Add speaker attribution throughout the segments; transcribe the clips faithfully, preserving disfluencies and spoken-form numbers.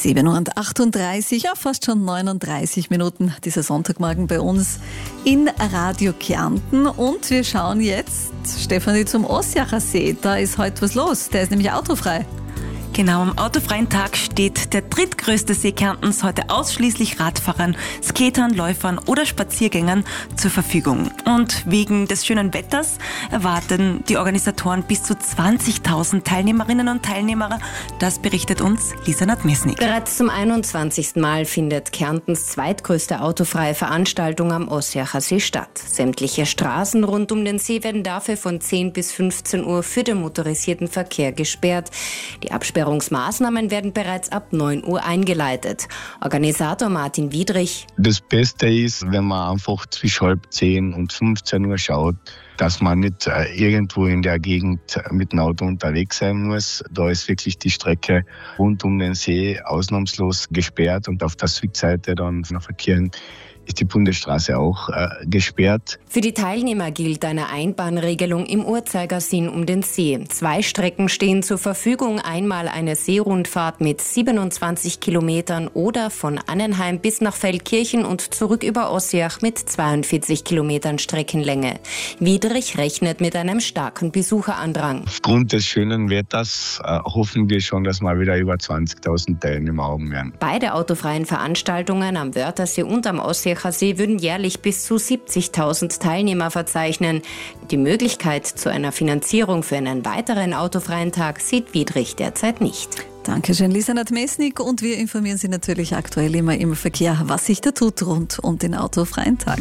Speaker 1: sieben Uhr achtunddreißig, ja fast schon neununddreißig Minuten dieser Sonntagmorgen bei uns in Radio Kärnten. Und wir schauen jetzt, Stefanie, zum Osjacher See. Da ist heute was los, der ist nämlich autofrei.
Speaker 2: Genau, am autofreien Tag steht der drittgrößte See Kärntens heute ausschließlich Radfahrern, Skatern, Läufern oder Spaziergängern zur Verfügung. Und wegen des schönen Wetters erwarten die Organisatoren bis zu zwanzigtausend Teilnehmerinnen und Teilnehmer. Das berichtet uns Lisa Nadmesnik.
Speaker 3: Bereits zum einundzwanzigsten Mal findet Kärntens zweitgrößte autofreie Veranstaltung am Osjacher See statt. Sämtliche Straßen rund um den See werden dafür von zehn bis fünfzehn Uhr für den motorisierten Verkehr gesperrt. Die Absperrung Maßnahmen werden bereits ab neun Uhr eingeleitet. Organisator Martin Wiedrich.
Speaker 4: Das Beste ist, wenn man einfach zwischen halb zehn und fünfzehn Uhr schaut, dass man nicht äh, irgendwo in der Gegend mit dem Auto unterwegs sein muss. Da ist wirklich die Strecke rund um den See ausnahmslos gesperrt und auf der Südseite dann von der Verkehr ist die Bundesstraße auch äh, gesperrt.
Speaker 3: Für die Teilnehmer gilt eine Einbahnregelung im Uhrzeigersinn um den See. Zwei Strecken stehen zur Verfügung. Einmal eine Seerundfahrt mit siebenundzwanzig Kilometern oder von Annenheim bis nach Feldkirchen und zurück über Osjach mit zweiundvierzig Kilometern Streckenlänge. Wiedrich rechnet mit einem starken Besucherandrang.
Speaker 4: Aufgrund des schönen Wetters äh, hoffen wir schon, dass wir wieder über zwanzigtausend Teilnehmer haben werden.
Speaker 3: Beide autofreien Veranstaltungen am Wörthersee und am Osjacher See würden jährlich bis zu siebzigtausend Teilnehmer verzeichnen. Die Möglichkeit zu einer Finanzierung für einen weiteren autofreien Tag sieht Wiedrich derzeit nicht.
Speaker 1: Dankeschön, Lisa Nadmesnik. Und wir informieren Sie natürlich aktuell immer im Verkehr, was sich da tut rund um den autofreien Tag.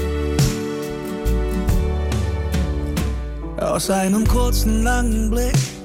Speaker 5: Aus einem kurzen, langen Blick